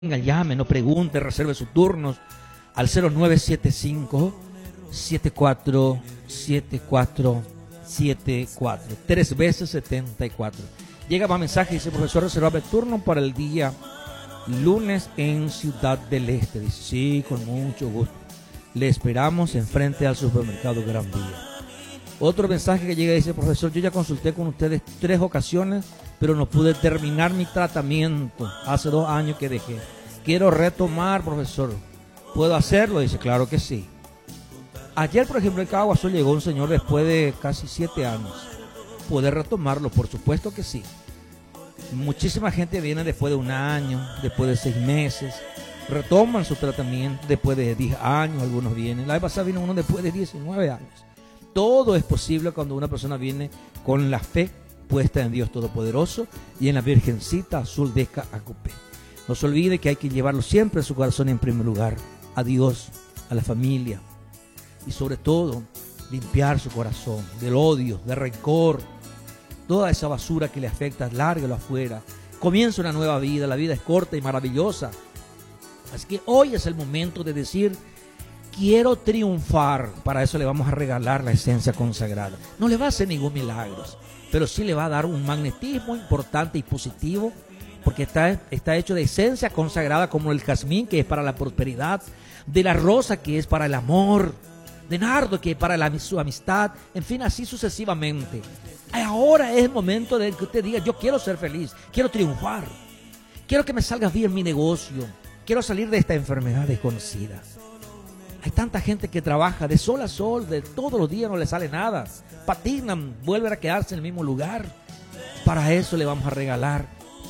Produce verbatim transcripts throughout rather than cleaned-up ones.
Venga, llame, no pregunte, reserve sus turnos al cero nueve siete cinco, siete cuatro siete cuatro siete cuatro, tres veces setenta y cuatro. Llega más mensaje, dice: profesor, reservame turno para el día lunes en Ciudad del Este. Dice: sí, con mucho gusto. Le esperamos enfrente al supermercado Gran Vía. Otro mensaje que llega dice: profesor, yo ya consulté con ustedes tres ocasiones, pero no pude terminar mi tratamiento. Hace dos años que dejé. Quiero retomar, profesor. ¿Puedo hacerlo? Dice: claro que sí. Ayer, por ejemplo, en Caguazú llegó un señor después de casi siete años. ¿Puede retomarlo? Por supuesto que sí. Muchísima gente viene después de un año, después de seis meses. Retoman su tratamiento después de diez años, algunos vienen. La vez pasada vino uno después de diecinueve años. Todo es posible cuando una persona viene con la fe puesta en Dios Todopoderoso y en la Virgencita Azul de Caacupé. No se olvide que hay que llevarlo siempre en su corazón en primer lugar, a Dios, a la familia, y sobre todo limpiar su corazón del odio, del rencor, toda esa basura que le afecta, lárguelo afuera. Comienza una nueva vida, la vida es corta y maravillosa. Así que hoy es el momento de decir: quiero triunfar. Para eso le vamos a regalar la esencia consagrada. No le va a hacer ningún milagro, pero sí le va a dar un magnetismo importante y positivo, porque está, está hecho de esencia consagrada, como el jazmín, que es para la prosperidad, de la rosa, que es para el amor, de nardo, que es para la, su amistad, en fin, así sucesivamente. Ahora es el momento de que usted diga: yo quiero ser feliz, quiero triunfar, quiero que me salga bien mi negocio, quiero salir de esta enfermedad desconocida. Hay tanta gente que trabaja de sol a sol, de todos los días no le sale nada, patinan, vuelven a quedarse en el mismo lugar. Para eso le vamos a regalar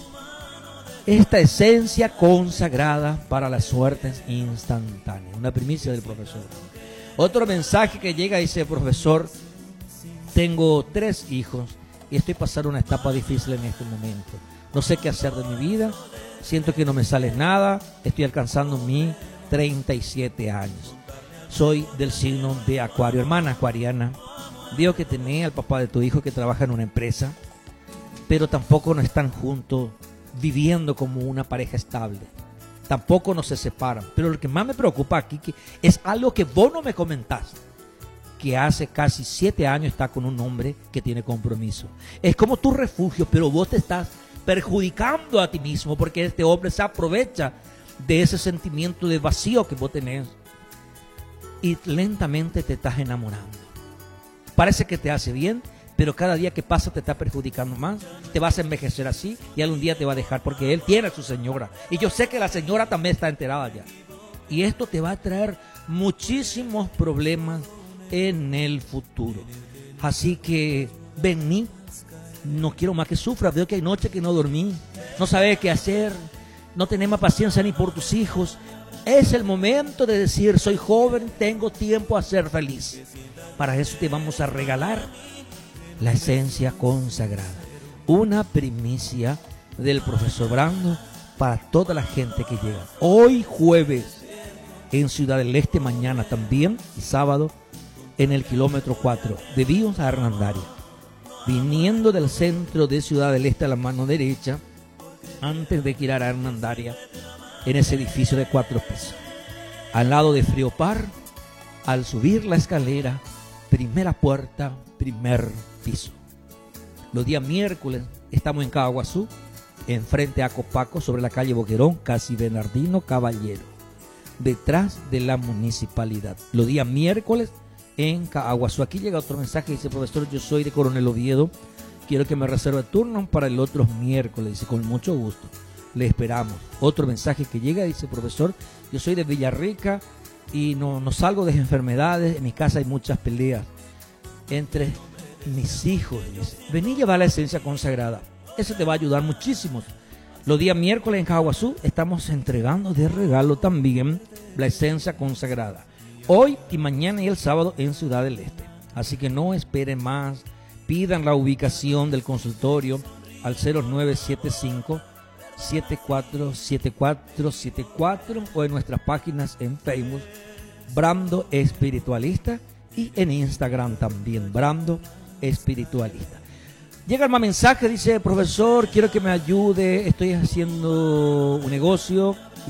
esta esencia consagrada para las suertes instantáneas, una primicia del profesor. Otro mensaje que llega dice: profesor, tengo tres hijos y estoy pasando una etapa difícil en este momento. No sé qué hacer de mi vida, siento que no me sale nada, estoy alcanzando mis treinta y siete años. Soy del signo de Acuario. Hermana acuariana, veo que tenés al papá de tu hijo que trabaja en una empresa, pero tampoco no están juntos viviendo como una pareja estable. Tampoco no se separan. Pero lo que más me preocupa aquí que es algo que vos no me comentaste, que hace casi siete años está con un hombre que tiene compromiso. Es como tu refugio, pero vos te estás perjudicando a ti mismo, porque este hombre se aprovecha de ese sentimiento de vacío que vos tenés y lentamente te estás enamorando. Parece que te hace bien, pero cada día que pasa te está perjudicando más. Te vas a envejecer así y algún día te va a dejar, porque él tiene a su señora y yo sé que la señora también está enterada ya, y esto te va a traer muchísimos problemas en el futuro. Así que vení, no quiero más que sufras. Veo que hay noches que no dormí, no sabes qué hacer, no tenés más paciencia ni por tus hijos. Es el momento de decir: soy joven, tengo tiempo a ser feliz. Para eso te vamos a regalar la esencia consagrada, una primicia del profesor Brando para toda la gente que llega. Hoy jueves en Ciudad del Este, mañana también, y sábado en el kilómetro cuatro de Víos a Hernandaria. Viniendo del centro de Ciudad del Este a la mano derecha, antes de girar a Hernandaria, en ese edificio de cuatro pisos, al lado de Friopar, al subir la escalera, primera puerta, primer piso. Los días miércoles estamos en Caguazú, enfrente a Copaco, sobre la calle Boquerón, casi Bernardino Caballero, detrás de la municipalidad. Los días miércoles en Caguazú. Aquí llega otro mensaje, dice: profesor, yo soy de Coronel Oviedo, quiero que me reserve turno para el otro miércoles. Dice: con mucho gusto, le esperamos. Otro mensaje que llega dice: profesor, yo soy de Villarrica y no, no salgo de enfermedades, en mi casa hay muchas peleas entre mis hijos. Dice: vení, llevar la esencia consagrada, eso te va a ayudar muchísimo. Los días miércoles en Caguazú estamos entregando de regalo también la esencia consagrada, hoy y mañana y el sábado en Ciudad del Este. Así que no esperen más, pidan la ubicación del consultorio al cero nueve siete cinco, siete cuatro siete cuatro siete cuatro o en nuestras páginas en Facebook Brando Espiritualista y en Instagram también Brando Espiritualista. Llega el más mensaje, dice: profesor, quiero que me ayude, estoy haciendo un negocio